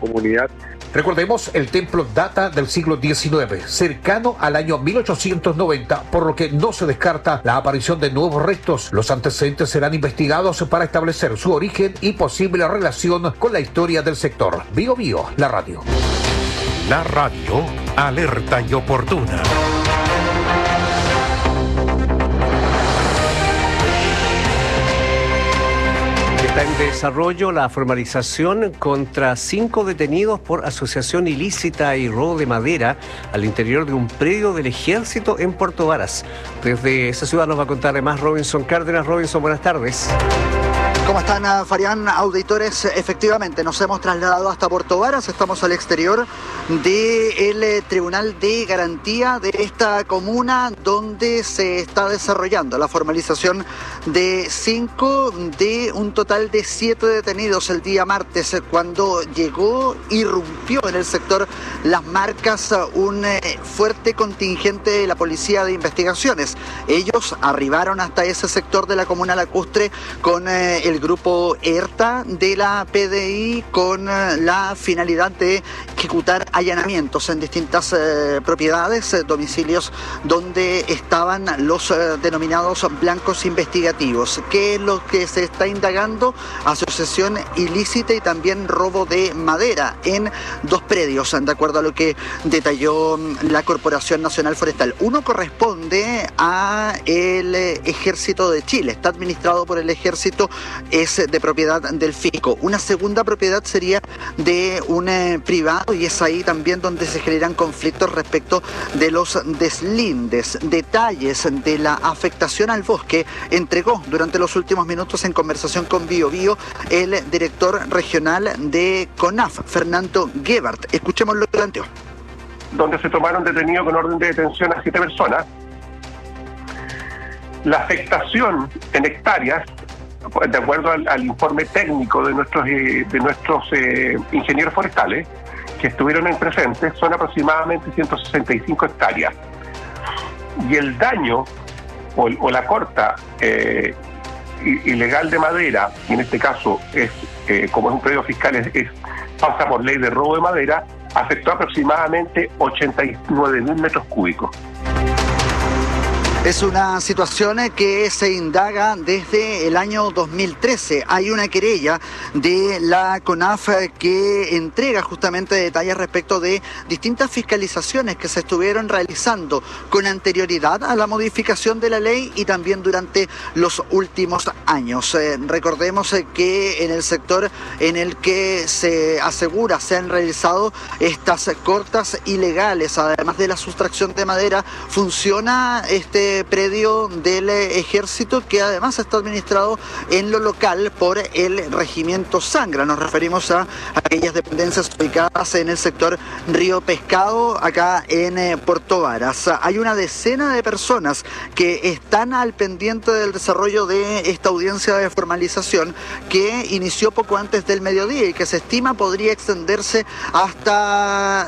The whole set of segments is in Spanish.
comunidad. Recordemos, el templo data del siglo XIX, cercano al año 1890, por lo que no se descarta la aparición de nuevos restos. Los antecedentes serán investigados para establecer su origen y posible relación con la historia del sector. Bío Bío, la radio. La radio, alerta y oportuna. Está en desarrollo la formalización contra 5 detenidos por asociación ilícita y robo de madera al interior de un predio del Ejército en Puerto Varas. Desde esa ciudad nos va a contar más Robinson Cárdenas. Robinson, buenas tardes. ¿Cómo están, Farián? Auditores, efectivamente nos hemos trasladado hasta Puerto Varas, estamos al exterior del Tribunal de Garantía de esta comuna donde se está desarrollando la formalización de 5 de un total de 7 detenidos el día martes cuando irrumpió en el sector Las Marcas un fuerte contingente de la Policía de Investigaciones. Ellos arribaron hasta ese sector de la comuna lacustre con el grupo ERTA de la PDI con la finalidad de ejecutar allanamientos en distintas propiedades, domicilios donde estaban los denominados blancos investigativos. ¿Qué es lo que se está indagando? Asociación ilícita y también robo de madera en 2 predios, de acuerdo a lo que detalló la Corporación Nacional Forestal. Uno corresponde a el Ejército de Chile, está administrado por el Ejército, es de propiedad del fisco. Una segunda propiedad sería de un privado y es ahí también donde se generan conflictos respecto de los deslindes. Detalles de la afectación al bosque entregó durante los últimos minutos en conversación con Bío Bío el director regional de CONAF, Fernando Gebhardt. Escuchemos lo que planteó. Donde se tomaron detenidos con orden de detención a 7 personas. La afectación en hectáreas, de acuerdo al informe técnico de nuestros ingenieros forestales que estuvieron en presente, son aproximadamente 165 hectáreas. Y el daño o la corta ilegal de madera, y en este caso es como es un predio fiscal, pasa por ley de robo de madera, afectó aproximadamente 89.000 metros cúbicos. Es una situación que se indaga desde el año 2013. Hay una querella de la CONAF que entrega justamente detalles respecto de distintas fiscalizaciones que se estuvieron realizando con anterioridad a la modificación de la ley y también durante los últimos años. Recordemos que en el sector en el que se asegura se han realizado estas cortas ilegales, además de la sustracción de madera, funciona este predio del Ejército que además está administrado en lo local por el Regimiento Sangra. Nos referimos a aquellas dependencias ubicadas en el sector Río Pescado, acá en Puerto Varas. Hay una decena de personas que están al pendiente del desarrollo de esta audiencia de formalización que inició poco antes del mediodía y que se estima podría extenderse hasta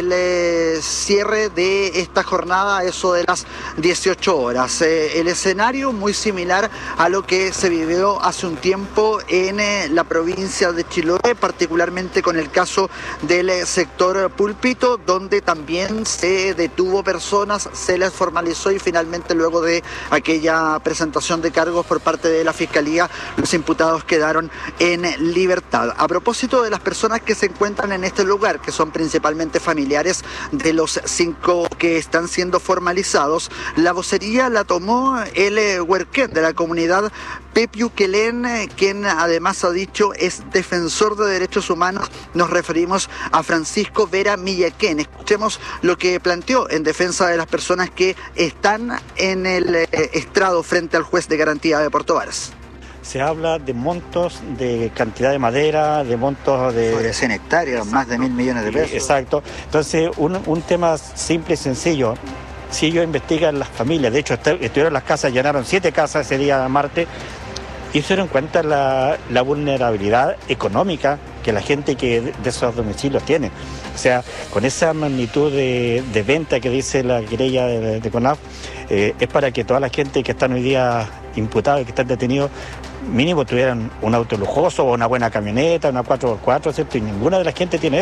el cierre de esta jornada, eso de las 18 horas. El escenario muy similar a lo que se vivió hace un tiempo en la provincia de Chiloé, particularmente con el caso del sector Púlpito, donde también se detuvo personas, se les formalizó y finalmente luego de aquella presentación de cargos por parte de la Fiscalía, los imputados quedaron en libertad. A propósito de las personas que se encuentran en este lugar, que son principalmente familiares de los 5 que están siendo formalizados, la vocería la tomó el huerquén de la comunidad Pepiu Quelén, quien además ha dicho es defensor de derechos humanos. Nos referimos a Francisco Vera Millaquén. Escuchemos lo que planteó en defensa de las personas que están en el estrado frente al juez de garantía de Puerto Varas. Se habla de montos, de cantidad de madera, de montos de... Sobre 100 hectáreas, más de 1.000 millones de pesos. Exacto. Entonces, un tema simple y sencillo. Si ellos investigan las familias, de hecho estuvieron en las casas, llenaron 7 casas ese día martes, y se dieron cuenta la vulnerabilidad económica que la gente que de esos domicilios tiene. O sea, con esa magnitud de venta que dice la querella de CONAF, es para que toda la gente que están hoy día imputados y que están detenidos, mínimo tuvieran un auto lujoso o una buena camioneta, una 4x4, ¿cierto? Y ninguna de la gente tiene